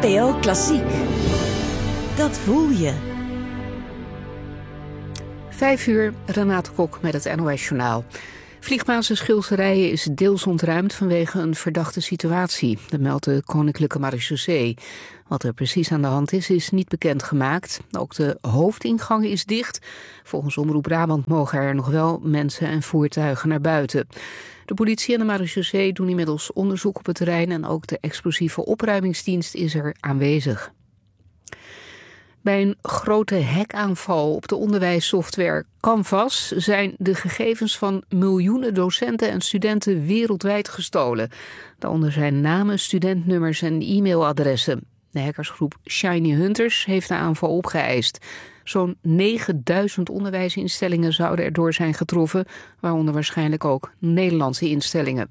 NPO Klassiek. Dat voel je. 5:00, Renate Kok met het NOS Journaal. Vliegbasis Schilserijen is deels ontruimd vanwege een verdachte situatie. Dat meldt de Koninklijke Marechaussee. Wat er precies aan de hand is niet bekendgemaakt. Ook de hoofdingang is dicht. Volgens Omroep Brabant mogen er nog wel mensen en voertuigen naar buiten. De politie en de marechaussee doen inmiddels onderzoek op het terrein en ook de explosieve opruimingsdienst is er aanwezig. Bij een grote hackaanval op de onderwijssoftware Canvas zijn de gegevens van miljoenen docenten en studenten wereldwijd gestolen. Daaronder zijn namen, studentnummers en e-mailadressen. De hackersgroep Shiny Hunters heeft de aanval opgeëist. Zo'n 9000 onderwijsinstellingen zouden erdoor zijn getroffen, waaronder waarschijnlijk ook Nederlandse instellingen.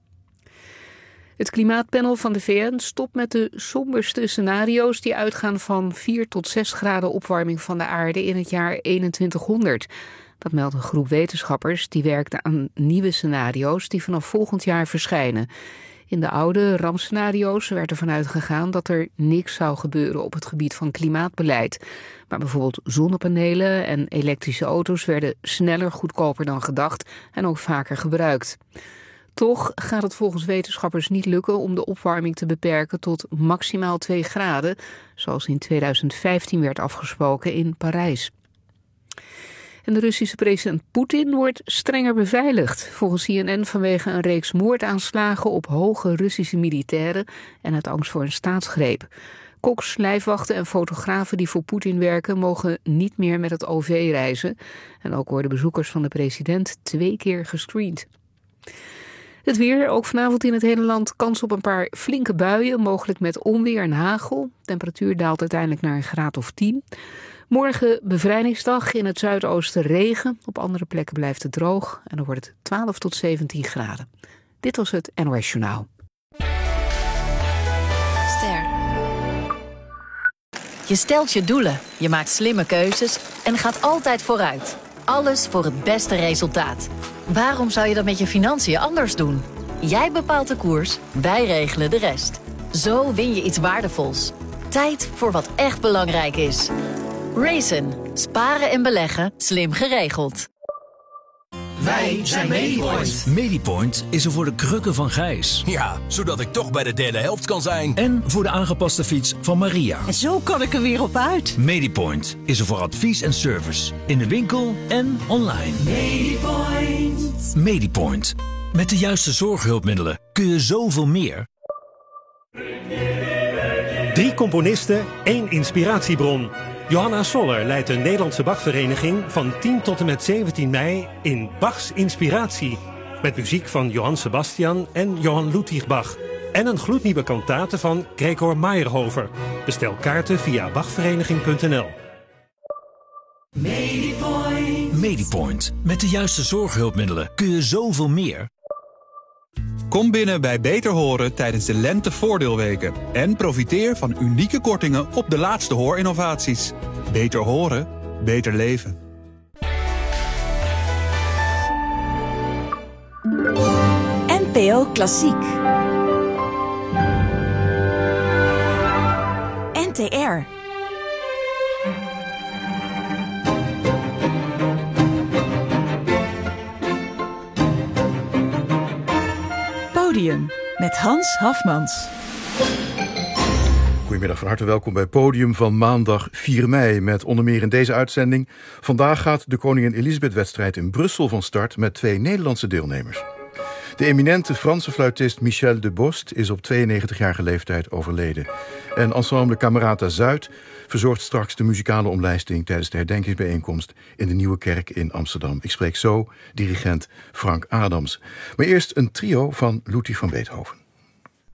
Het klimaatpanel van de VN stopt met de somberste scenario's die uitgaan van 4 tot 6 graden opwarming van de aarde in het jaar 2100. Dat meldt een groep wetenschappers die werkte aan nieuwe scenario's die vanaf volgend jaar verschijnen. In de oude rampscenario's werd ervan uitgegaan dat er niks zou gebeuren op het gebied van klimaatbeleid. Maar bijvoorbeeld zonnepanelen en elektrische auto's werden sneller, goedkoper dan gedacht en ook vaker gebruikt. Toch gaat het volgens wetenschappers niet lukken om de opwarming te beperken tot maximaal 2 graden, zoals in 2015 werd afgesproken in Parijs. En de Russische president Poetin wordt strenger beveiligd, volgens CNN vanwege een reeks moordaanslagen op hoge Russische militairen en uit angst voor een staatsgreep. Koks, lijfwachten en fotografen die voor Poetin werken mogen niet meer met het OV reizen. En ook worden bezoekers van de president 2 keer gescreend. Het weer, ook vanavond in het hele land kans op een paar flinke buien, mogelijk met onweer en hagel. De temperatuur daalt uiteindelijk naar een graad of 10. Morgen bevrijdingsdag, in het zuidoosten regen. Op andere plekken blijft het droog en dan wordt het 12 tot 17 graden. Dit was het NOS Journaal. Ster. Je stelt je doelen, je maakt slimme keuzes en gaat altijd vooruit. Alles voor het beste resultaat. Waarom zou je dat met je financiën anders doen? Jij bepaalt de koers, wij regelen de rest. Zo win je iets waardevols. Tijd voor wat echt belangrijk is. Raisin. Sparen en beleggen, slim geregeld. Wij zijn Medipoint. Medipoint is er voor de krukken van Gijs. Ja, zodat ik toch bij de derde helft kan zijn. En voor de aangepaste fiets van Maria. En zo kan ik er weer op uit. Medipoint is er voor advies en service. In de winkel en online. Medipoint. Medipoint. Met de juiste zorghulpmiddelen kun je zoveel meer. 3 componisten, 1 inspiratiebron. Johanna Soller leidt de Nederlandse Bachvereniging van 10 tot en met 17 mei in Bachs Inspiratie. Met muziek van Johann Sebastian en Johann Ludwig Bach. En een gloednieuwe kantate van Gregor Meyerhofer. Bestel kaarten via bachvereniging.nl. Medipoint. Medipoint. Met de juiste zorghulpmiddelen kun je zoveel meer. Kom binnen bij Beter Horen tijdens de lentevoordeelweken. En profiteer van unieke kortingen op de laatste hoorinnovaties. Beter horen, beter leven. NPO Klassiek. NTR. Podium met Hans Hafmans. Goedemiddag, van harte welkom bij Podium van maandag 4 mei... met onder meer in deze uitzending. Vandaag gaat de Koningin Elisabeth-wedstrijd in Brussel van start... met 2 Nederlandse deelnemers. De eminente Franse fluitist Michel de Bost is op 92-jarige leeftijd overleden. En ensemble Camerata Zuid verzorgt straks de muzikale omlijsting... tijdens de herdenkingsbijeenkomst in de Nieuwe Kerk in Amsterdam. Ik spreek zo dirigent Frank Adams. Maar eerst een trio van Ludwig van Beethoven.